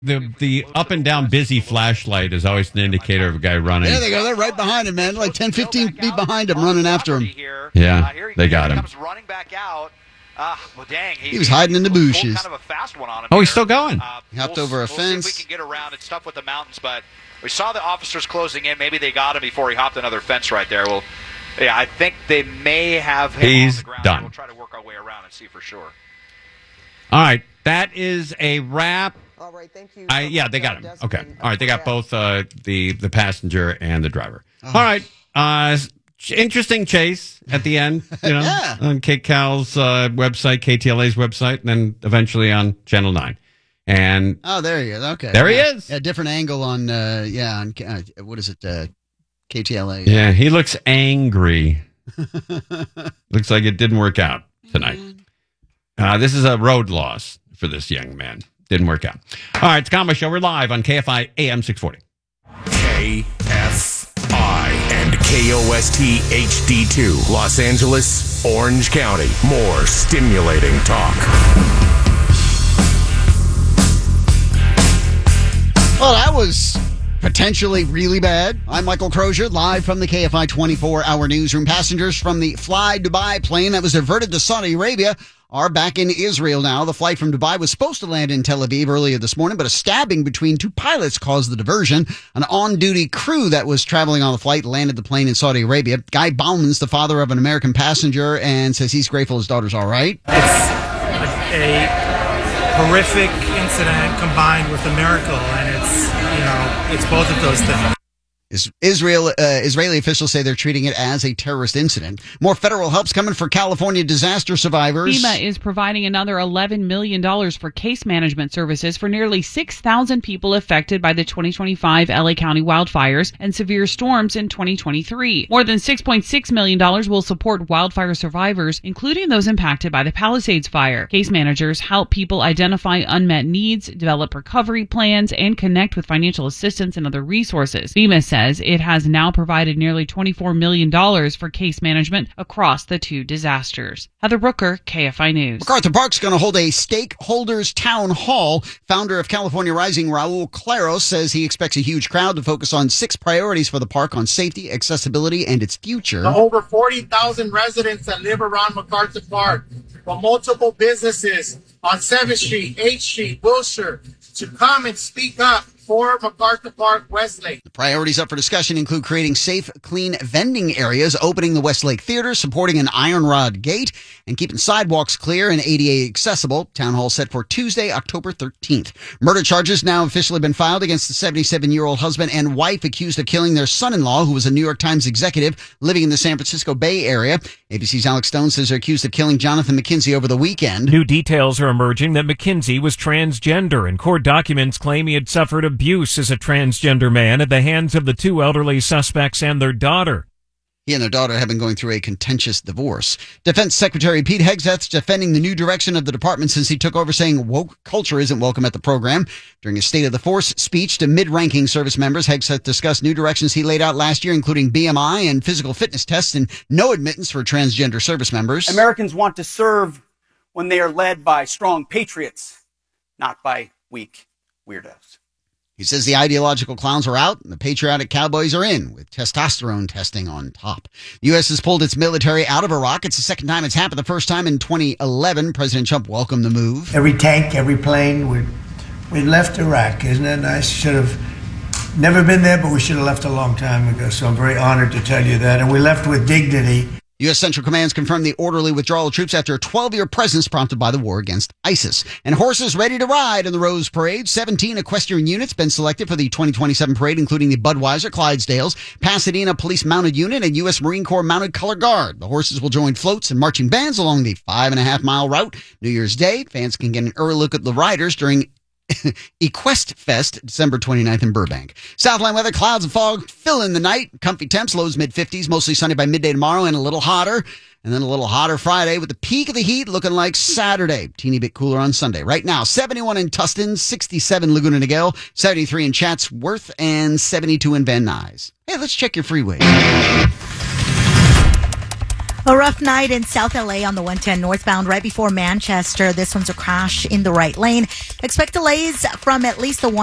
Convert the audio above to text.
the up and down busy flashlight is always an indicator of a guy running. There they go. They're right behind him, man. Like 10, 15 feet behind him, running after him. Yeah, they got him. Comes running back out. Well, dang, he was hiding in the bushes. Kind of a fast one on him. Oh, he's still going. He hopped over a fence. See if we can get around. It's tough with the mountains, but we saw the officers closing in. Maybe they got him before he hopped another fence right there. Well, yeah, I think they may have him on the ground. Done. We'll try to work our way around and see for sure. All right, that is a wrap. All right, thank you. Yeah, they got him. Okay. All right, they got both the passenger and the driver. All right. Interesting chase at the end, Yeah. on KCAL's website, KTLA's website, and then eventually on Channel 9. And there he is. Okay. There he is. Yeah, different angle on, what is it, KTLA. Yeah, he looks angry. Looks like it didn't work out tonight. This is a road loss for this young man. Didn't work out. All right, it's Combo Show. We're live on KFI AM 640. KFI and KOST HD2, Los Angeles, Orange County. More stimulating talk. Well, that was potentially really bad. I'm Michael Crozier, live from the KFI 24-hour newsroom. Passengers from the Fly Dubai plane that was diverted to Saudi Arabia are back in Israel now. The flight from Dubai was supposed to land in Tel Aviv earlier this morning, but a stabbing between two pilots caused the diversion. An on-duty crew that was traveling on the flight landed the plane in Saudi Arabia. Guy Bauman's the father of an American passenger and says he's grateful his daughter's all right. It's a horrific incident combined with a miracle, and it's both of those things. Israeli officials say they're treating it as a terrorist incident. More federal help's coming for California disaster survivors. FEMA is providing another $11 million for case management services for nearly 6,000 people affected by the 2025 LA County wildfires and severe storms in 2023. More than $6.6 million will support wildfire survivors, including those impacted by the Palisades fire. Case managers help people identify unmet needs, develop recovery plans, and connect with financial assistance and other resources. FEMA says it has now provided nearly $24 million for case management across the two disasters. Heather Brooker, KFI News. MacArthur Park's going to hold a stakeholders town hall. Founder of California Rising, Raul Claros, says he expects a huge crowd to focus on 6 priorities for the park on safety, accessibility, and its future. The over 40,000 residents that live around MacArthur Park, from multiple businesses on 7th Street, 8th Street, Wilshire, to come and speak up for MacArthur Park, Westlake. The priorities up for discussion include creating safe, clean vending areas, opening the Westlake Theater, supporting an iron rod gate, and keeping sidewalks clear and ADA accessible. Town hall set for Tuesday, October 13th. Murder charges now officially been filed against the 77-year-old husband and wife accused of killing their son-in-law, who was a New York Times executive living in the San Francisco Bay Area. ABC's Alex Stone says they're accused of killing Jonathan McKenzie over the weekend. New details are emerging that McKenzie was transgender, and court documents claim he had suffered abuse as a transgender man at the hands of the 2 elderly suspects and their daughter. He and their daughter have been going through a contentious divorce. Defense Secretary Pete Hegseth's defending the new direction of the department since he took over, saying woke culture isn't welcome at the program. During a State of the Force speech to mid-ranking service members, Hegseth discussed new directions he laid out last year, including BMI and physical fitness tests and no admittance for transgender service members. Americans want to serve when they are led by strong patriots, not by weak weirdos. He says the ideological clowns are out and the patriotic cowboys are in, with testosterone testing on top. The U.S. has pulled its military out of Iraq. It's the second time it's happened. The first time in 2011. President Trump welcomed the move. Every tank, every plane, we left Iraq. Isn't that nice? Should have never been there, but we should have left a long time ago. So I'm very honored to tell you that. And we left with dignity. U.S. Central Command's confirmed the orderly withdrawal of troops after a 12-year presence prompted by the war against ISIS. And horses ready to ride in the Rose Parade. 17 equestrian units been selected for the 2027 parade, including the Budweiser, Clydesdales, Pasadena Police Mounted Unit, and U.S. Marine Corps Mounted Color Guard. The horses will join floats and marching bands along the 5.5-mile route. New Year's Day, fans can get an early look at the riders during Equest Fest, December 29th in Burbank. Southland weather, clouds and fog fill in the night. Comfy temps, lows mid-50s, mostly sunny by midday tomorrow and a little hotter. And then a little hotter Friday with the peak of the heat looking like Saturday. Teeny bit cooler on Sunday. Right now, 71 in Tustin, 67 Laguna Niguel, 73 in Chatsworth, and 72 in Van Nuys. Hey, let's check your freeway. A rough night in South LA on the 110 northbound right before Manchester. This one's a crash in the right lane. Expect delays from at least the